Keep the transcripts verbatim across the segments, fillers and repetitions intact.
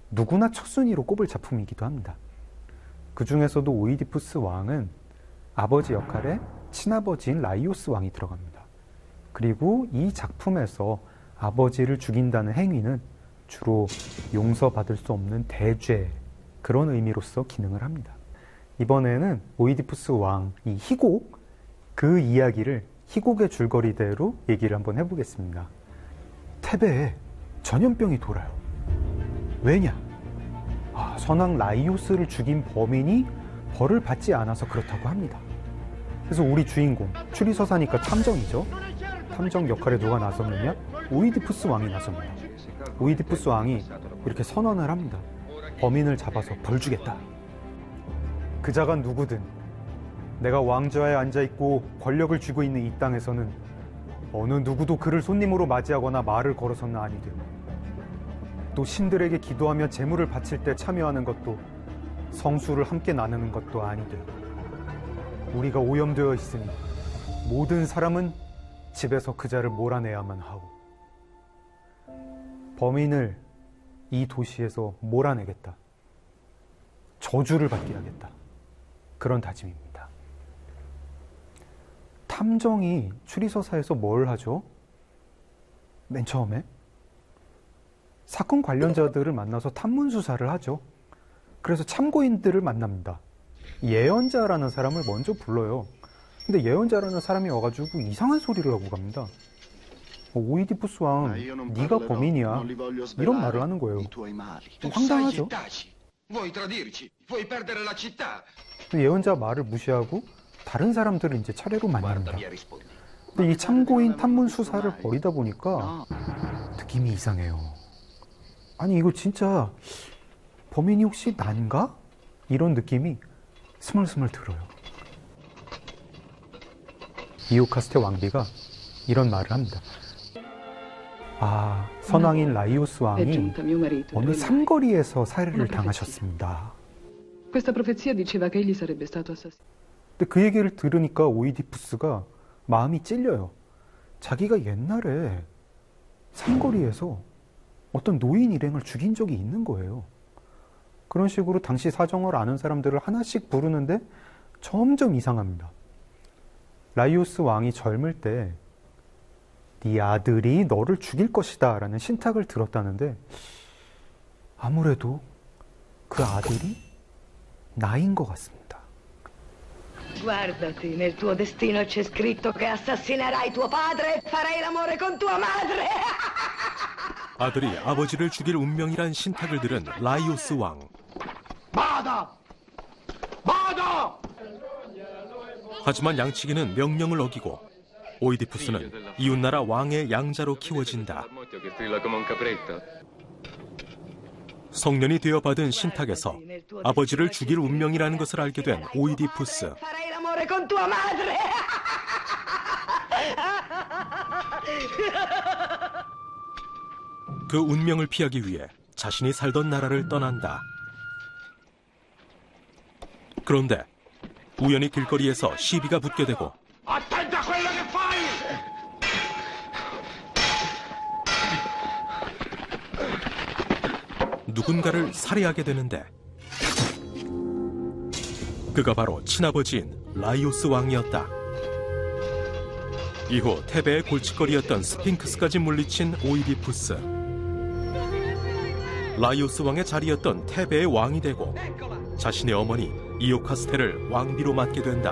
누구나 첫순위로 꼽을 작품이기도 합니다. 그 중에서도 오이디푸스 왕은 아버지 역할에 친아버지인 라이오스 왕이 들어갑니다. 그리고 이 작품에서 아버지를 죽인다는 행위는 주로 용서받을 수 없는 대죄, 그런 의미로서 기능을 합니다. 이번에는 오이디푸스 왕, 이 희곡, 그 이야기를 희곡의 줄거리대로 얘기를 한번 해보겠습니다. 테베에 전염병이 돌아요. 왜냐? 아, 선왕 라이오스를 죽인 범인이 벌을 받지 않아서 그렇다고 합니다. 그래서 우리 주인공, 추리서사니까 탐정이죠. 탐정 역할에 누가 나섰느냐? 오이디푸스 왕이 나섭니다. 오이디푸스 왕이 이렇게 선언을 합니다. 범인을 잡아서 벌 주겠다. 그자가 누구든 내가 왕좌에 앉아있고 권력을 쥐고 있는 이 땅에서는 어느 누구도 그를 손님으로 맞이하거나 말을 걸어서는 아니되, 또 신들에게 기도하며 제물을 바칠 때 참여하는 것도 성수를 함께 나누는 것도 아니되, 우리가 오염되어 있으니 모든 사람은 집에서 그자를 몰아내야만 하오. 범인을 이 도시에서 몰아내겠다. 저주를 받게 하겠다. 그런 다짐입니다. 탐정이 추리서사에서 뭘 하죠? 맨 처음에 사건 관련자들을 만나서 탐문수사를 하죠. 그래서 참고인들을 만납니다. 예언자라는 사람을 먼저 불러요. 근데 예언자라는 사람이 와가지고 이상한 소리를 하고 갑니다. 오이디푸스 왕, 네가 범인이야, 이런 말을 하는 거예요. 황당하죠? 예언자 말을 무시하고 다른 사람들을 이제 차례로 만납니다. 근데 이 참고인 탐문 수사를 벌이다 보니까 느낌이 이상해요. 아니, 이거 진짜 범인이 혹시 난가? 이런 느낌이 스멀스멀 들어요. 이오카스테 왕비가 이런 말을 합니다. 아, 선왕인 라이오스 왕이 어느 삼거리에서 살해를 당하셨습니다. 근데 그 얘기를 들으니까 오이디푸스가 마음이 찔려요. 자기가 옛날에 삼거리에서 어떤 노인 일행을 죽인 적이 있는 거예요. 그런 식으로 당시 사정을 아는 사람들을 하나씩 부르는데 점점 이상합니다. 라이오스 왕이 젊을 때 네 아들이 너를 죽일 것이다 라는 신탁을 들었다는데, 아무래도 그 아들이 나인 것 같습니다. Guardati, nel tuo destino c'è scritto che assassinerai tuo padre e farai l'amore con tua madre. 아들이 아버지를 죽일 운명이란 신탁을 들은 라이오스 왕. 마다! 마다! 하지만 양치기는 명령을 어기고 오이디푸스는 이웃나라 왕의 양자로 키워진다. 성년이 되어 받은 신탁에서 아버지를 죽일 운명이라는 것을 알게 된 오이디푸스. 그 운명을 피하기 위해 자신이 살던 나라를 떠난다. 그런데 우연히 길거리에서 시비가 붙게 되고 누군가를 살해하게 되는데, 그가 바로 친아버지인 라이오스 왕이었다. 이후 테베의 골칫거리였던 스핑크스까지 물리친 오이디푸스. 라이오스 왕의 자리였던 테베의 왕이 되고 자신의 어머니 이오카스테를 왕비로 맡게 된다.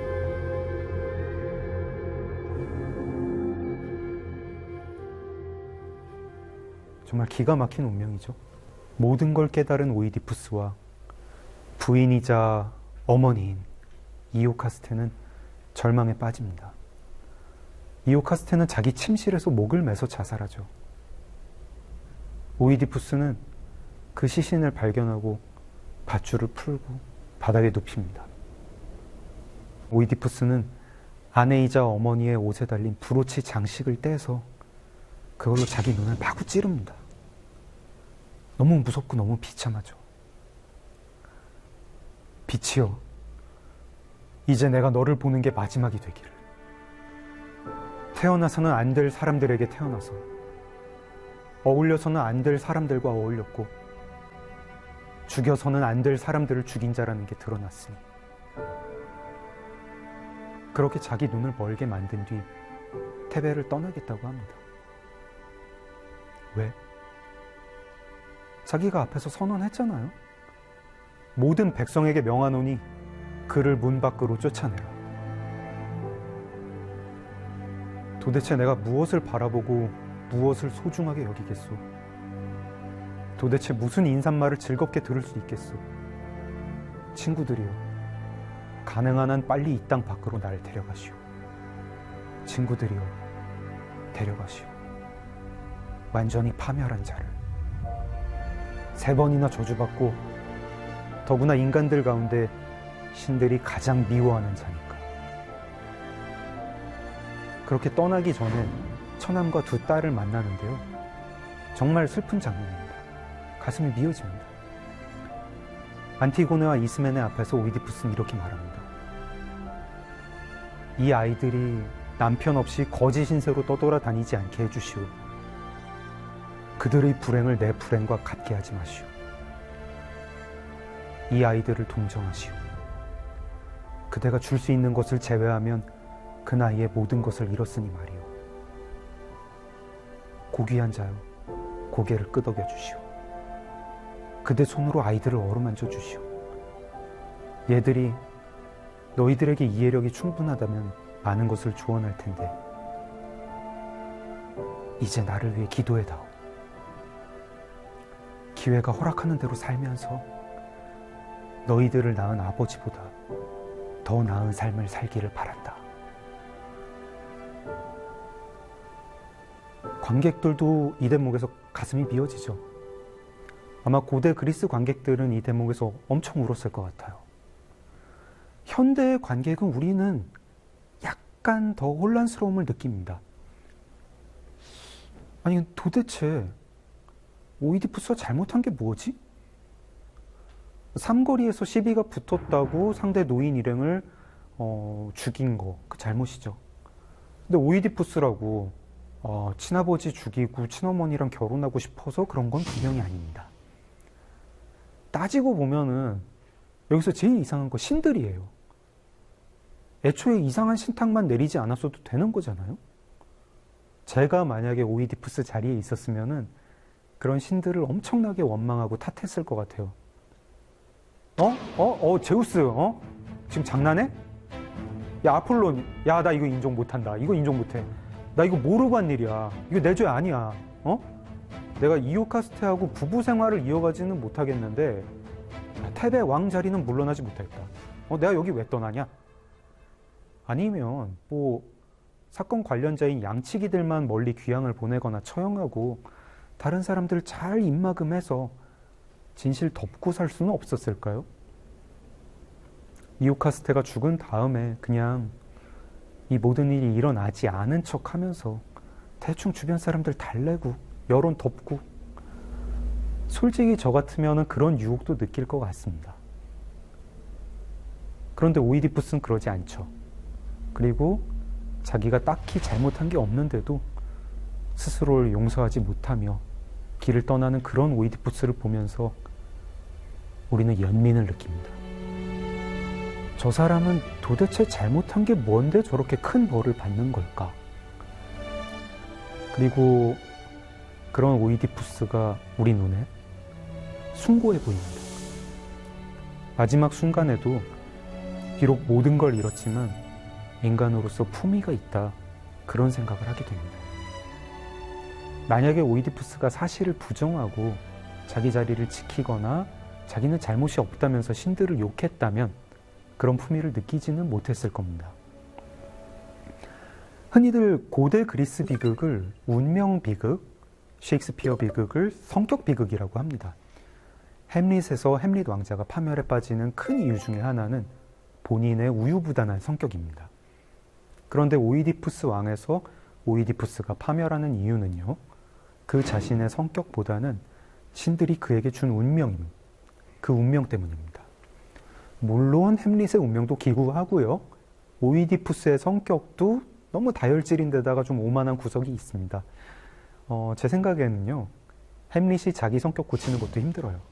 정말 기가 막힌 운명이죠. 모든 걸 깨달은 오이디푸스와 부인이자 어머니인 이오카스테는 절망에 빠집니다. 이오카스테는 자기 침실에서 목을 매서 자살하죠. 오이디푸스는 그 시신을 발견하고 밧줄을 풀고 바닥에 눕힙니다. 오이디푸스는 아내이자 어머니의 옷에 달린 브로치 장식을 떼서 그걸로 자기 눈을 마구 찌릅니다. 너무 무섭고 너무 비참하죠. 빛이여, 이제 내가 너를 보는 게 마지막이 되기를. 태어나서는 안 될 사람들에게 태어나서 어울려서는 안 될 사람들과 어울렸고 죽여서는 안 될 사람들을 죽인 자라는 게 드러났으니 그렇게 자기 눈을 멀게 만든 뒤 테베를 떠나겠다고 합니다. 왜? 자기가 앞에서 선언했잖아요. 모든 백성에게 명하노니 그를 문 밖으로 쫓아내라. 도대체 내가 무엇을 바라보고 무엇을 소중하게 여기겠소? 도대체 무슨 인사말을 즐겁게 들을 수 있겠소? 친구들이여, 가능한 한 빨리 이 땅 밖으로 날 데려가시오. 친구들이여, 데려가시오. 완전히 파멸한 자를, 세 번이나 저주받고 더구나 인간들 가운데 신들이 가장 미워하는 자니까. 그렇게 떠나기 전에 처남과 두 딸을 만나는데요. 정말 슬픈 장면입니다. 가슴이 미어집니다. 안티고네와 이스메네 앞에서 오이디푸스는 이렇게 말합니다. 이 아이들이 남편 없이 거짓 신세로 떠돌아다니지 않게 해주시오. 그들의 불행을 내 불행과 같게 하지 마시오. 이 아이들을 동정하시오. 그대가 줄 수 있는 것을 제외하면 그 나이에 모든 것을 잃었으니 말이오. 고귀한 자여, 고개를 끄덕여 주시오. 그대 손으로 아이들을 어루만져 주시오. 얘들이 너희들에게 이해력이 충분하다면 많은 것을 조언할 텐데 이제 나를 위해 기도해다오. 기회가 허락하는 대로 살면서 너희들을 낳은 아버지보다 더 나은 삶을 살기를 바란다. 관객들도 이 대목에서 가슴이 미어지죠. 아마 고대 그리스 관객들은 이 대목에서 엄청 울었을 것 같아요. 현대의 관객은 우리는 약간 더 혼란스러움을 느낍니다. 아니 도대체 오이디푸스가 잘못한 게 뭐지? 삼거리에서 시비가 붙었다고 상대 노인 일행을 어, 죽인 거, 그 잘못이죠. 근데 오이디푸스라고 어, 친아버지 죽이고 친어머니랑 결혼하고 싶어서 그런 건 분명히 아닙니다. 따지고 보면은 여기서 제일 이상한 거 신들이에요. 애초에 이상한 신탁만 내리지 않았어도 되는 거잖아요. 제가 만약에 오이디푸스 자리에 있었으면은 그런 신들을 엄청나게 원망하고 탓했을 것 같아요. 어? 어? 어? 제우스, 어? 지금 장난해? 야, 아폴론, 야, 나 이거 인정 못한다. 이거 인정 못해. 나 이거 모르고 한 일이야. 이거 내 죄 아니야. 어? 내가 이오카스테하고 부부 생활을 이어가지는 못하겠는데 테베 왕 자리는 물러나지 못했다. 어, 내가 여기 왜 떠나냐? 아니면 뭐 사건 관련자인 양치기들만 멀리 귀향을 보내거나 처형하고 다른 사람들 잘 입막음해서 진실 덮고 살 수는 없었을까요? 이오카스테가 죽은 다음에 그냥 이 모든 일이 일어나지 않은 척 하면서 대충 주변 사람들 달래고 여론 덮고, 솔직히 저 같으면 그런 유혹도 느낄 것 같습니다. 그런데 오이디푸스는 그러지 않죠. 그리고 자기가 딱히 잘못한 게 없는데도 스스로를 용서하지 못하며 길을 떠나는 그런 오이디푸스를 보면서 우리는 연민을 느낍니다. 저 사람은 도대체 잘못한 게 뭔데 저렇게 큰 벌을 받는 걸까? 그리고 그런 오이디푸스가 우리 눈에 숭고해 보입니다. 마지막 순간에도 비록 모든 걸 잃었지만 인간으로서 품위가 있다, 그런 생각을 하게 됩니다. 만약에 오이디푸스가 사실을 부정하고 자기 자리를 지키거나 자기는 잘못이 없다면서 신들을 욕했다면 그런 품위를 느끼지는 못했을 겁니다. 흔히들 고대 그리스 비극을 운명 비극, 셰익스피어 비극을 성격 비극이라고 합니다. 햄릿에서 햄릿 왕자가 파멸에 빠지는 큰 이유 중에 하나는 본인의 우유부단한 성격입니다. 그런데 오이디푸스 왕에서 오이디푸스가 파멸하는 이유는요, 그 자신의 성격보다는 신들이 그에게 준 운명입니다. 그 운명 때문입니다. 물론 햄릿의 운명도 기구하고요, 오이디푸스의 성격도 너무 다혈질인데다가 좀 오만한 구석이 있습니다. 어, 제 생각에는요, 햄릿이 자기 성격 고치는 것도 힘들어요.